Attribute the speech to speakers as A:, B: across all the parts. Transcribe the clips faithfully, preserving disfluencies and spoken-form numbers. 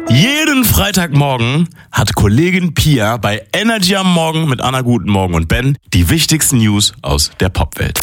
A: Jeden Freitagmorgen hat Kollegin Pia bei Energy am Morgen mit Anna Guten Morgen und Ben die wichtigsten News aus der Popwelt.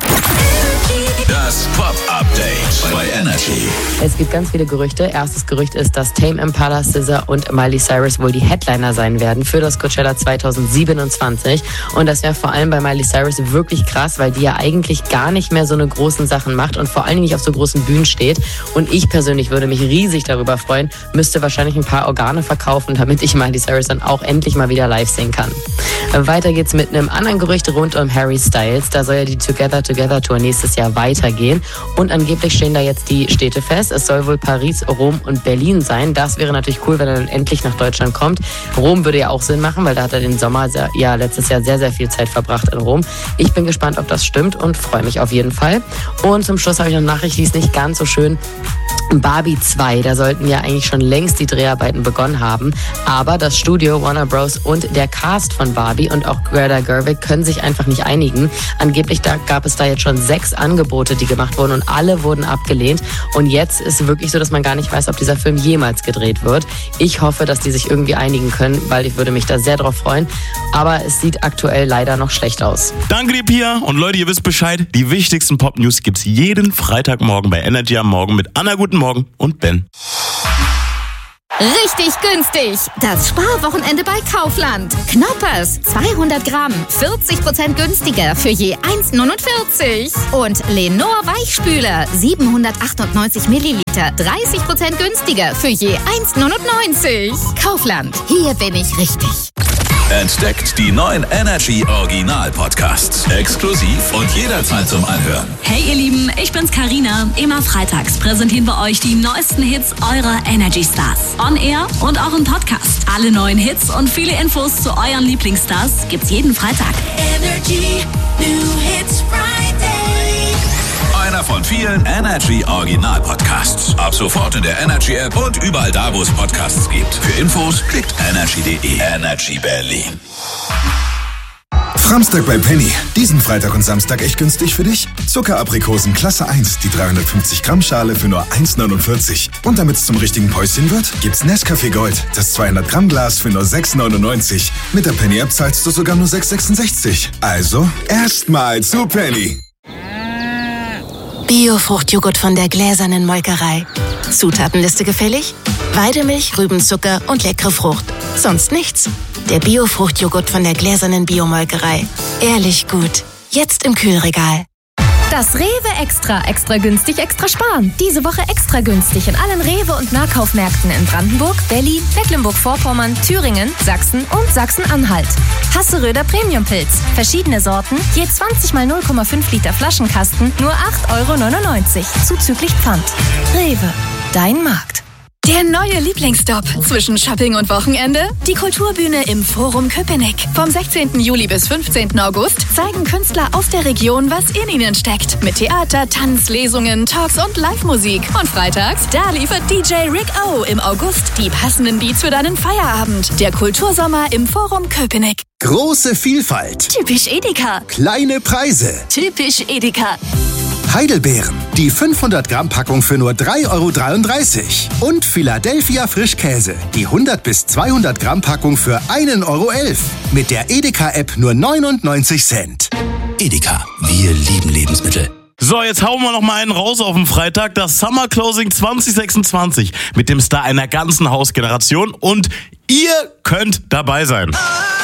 B: Das Pop-Update bei Energy.
C: Es gibt ganz viele Gerüchte. Erstes Gerücht ist, dass Tame Impala, S Z A und Miley Cyrus wohl die Headliner sein werden für das Coachella zwanzig siebenundzwanzig. Und das wäre vor allem bei Miley Cyrus wirklich krass, weil die ja eigentlich gar nicht mehr so eine großen Sachen macht und vor allen Dingen nicht auf so großen Bühnen steht. Und ich persönlich würde mich riesig darüber freuen, müsste wahrscheinlich ein paar Organe verkaufen, damit ich Miley Cyrus dann auch endlich mal wieder live sehen kann. Weiter geht's mit einem anderen Gerücht rund um Harry Styles. Da soll ja die Together Together Tour nächstes Jahr weitergehen. Und angeblich stehen da jetzt die Städte fest. Es soll wohl Paris, Rom und Berlin sein. Das wäre natürlich cool, wenn er dann endlich nach Deutschland kommt. Rom würde ja auch Sinn machen, weil da hat er den Sommer sehr, ja, letztes Jahr sehr, sehr viel Zeit verbracht in Rom. Ich bin gespannt, ob das stimmt und freue mich auf jeden Fall. Und zum Schluss habe ich noch eine Nachricht, die ist nicht ganz so schön. Barbie zwei, da sollten ja eigentlich schon längst die Dreharbeiten begonnen haben, aber das Studio Warner Bros. Und der Cast von Barbie und auch Greta Gerwig können sich einfach nicht einigen. Angeblich da gab es da jetzt schon sechs Angebote, die gemacht wurden und alle wurden abgelehnt und jetzt ist es wirklich so, dass man gar nicht weiß, ob dieser Film jemals gedreht wird. Ich hoffe, dass die sich irgendwie einigen können, weil ich würde mich da sehr drauf freuen, aber es sieht aktuell leider noch schlecht aus.
A: Danke dir, Pia. Und Leute, ihr wisst Bescheid, die wichtigsten Pop-News gibt's jeden Freitagmorgen bei Energy am Morgen mit Anna Guten Morgen und Ben.
D: Richtig günstig! Das Sparwochenende bei Kaufland. Knoppers zweihundert Gramm, vierzig Prozent günstiger für je eins Komma neunundvierzig. Und Lenor Weichspüler, siebenhundertachtundneunzig Milliliter, dreißig Prozent günstiger für je eins Komma neunundneunzig. Kaufland, hier bin ich richtig.
B: Entdeckt die neuen Energy Original Podcasts. Exklusiv und jederzeit zum Anhören.
E: Hey ihr Lieben, ich bin's Carina. Immer freitags präsentieren wir euch die neuesten Hits eurer Energy Stars. On Air und auch im Podcast. Alle neuen Hits und viele Infos zu euren Lieblingsstars gibt's jeden Freitag.
F: Energy New Hits Friday.
B: Einer von vielen Energy Original Podcasts. Ab sofort in der Energy App und überall da, wo es Podcasts gibt. Für Infos klickt energy punkt de. Energy Berlin.
G: Framstag bei Penny. Diesen Freitag und Samstag echt günstig für dich? Zuckeraprikosen Klasse eins, die dreihundertfünfzig Gramm Schale für nur eins Komma neunundvierzig. Und damit es zum richtigen Päuschen wird, gibt's Nescafé Gold, das zweihundert Gramm Glas für nur sechs Komma neunundneunzig. Mit der Penny App zahlst du sogar nur sechs Komma sechsundsechzig. Also, erstmal zu Penny.
H: Bio-Fruchtjoghurt von der gläsernen Molkerei. Zutatenliste gefällig? Weidemilch, Rübenzucker und leckere Frucht. Sonst nichts. Der Bio-Fruchtjoghurt von der gläsernen Biomolkerei. Ehrlich gut. Jetzt im Kühlregal.
D: Das Rewe Extra. Extra günstig, extra sparen. Diese Woche extra günstig in allen Rewe- und Nahkaufmärkten in Brandenburg, Berlin, Mecklenburg-Vorpommern, Thüringen, Sachsen und Sachsen-Anhalt. Hasseröder Premium-Pilz. Verschiedene Sorten, je zwanzig mal null Komma fünf Liter Flaschenkasten, nur acht Euro neunundneunzig. Zuzüglich Pfand. Rewe. Dein Markt.
I: Der neue Lieblingsstop zwischen Shopping und Wochenende? Die Kulturbühne im Forum Köpenick. Vom sechzehnten Juli bis fünfzehnten August zeigen Künstler aus der Region, was in ihnen steckt. Mit Theater, Tanz, Lesungen, Talks und Live-Musik. Und freitags, da liefert D J Rick O im August die passenden Beats für deinen Feierabend. Der Kultursommer im Forum Köpenick.
J: Große Vielfalt.
I: Typisch Edeka.
J: Kleine Preise.
I: Typisch Edeka.
J: Heidelbeeren. Die fünfhundert Gramm Packung für nur drei Euro dreiunddreißig. Und Philadelphia Frischkäse. Die hundert bis zweihundert Gramm Packung für ein Euro elf. Mit der Edeka-App nur neunundneunzig Cent.
B: Edeka. Wir lieben Lebensmittel.
A: So, jetzt hauen wir noch mal einen raus auf den Freitag. Das Summer Closing zwanzig sechsundzwanzig mit dem Star einer ganzen Hausgeneration. Und ihr könnt dabei sein.